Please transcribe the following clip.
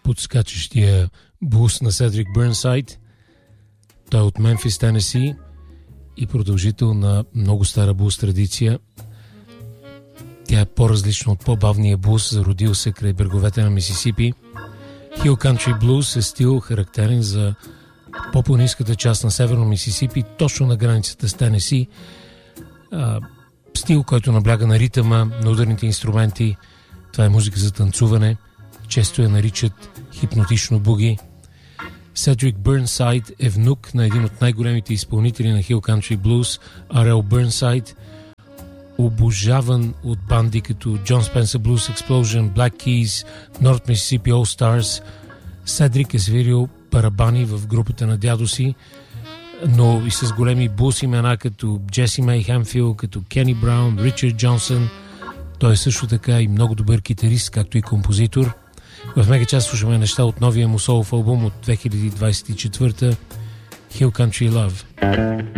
подскачащия блус на Седрик Бърнсайд. Той е от Мемфис, Тенеси и продължител на много стара блус традиция. Тя е по-различна от по-бавния блус, зародил се край бреговете на Мисисипи. Hill Country Blues е стил характерен за по-ниската част на северно Мисисипи, точно на границата с Тенеси. Стил, който набляга на ритъма, на ударните инструменти. Това е музика за танцуване. Често я наричат хипнотично буги. Седрик Бърнсайд е внук на един от най-големите изпълнители на Hill Country Blues, Арел Бърнсайд, обожаван от банди като John Spencer Blues Explosion, Black Keys, North Mississippi All Stars. Седрик е свирил барабани в групата на дядо си, но и с големи блус имена като Джеси Мей Хемфил, като Кени Браун, Ричард Джонсън. Той е също така и много добър китарист, както и композитор. В мегачас слушаме неща от новия му солов албум от 2024 Hill Country Love.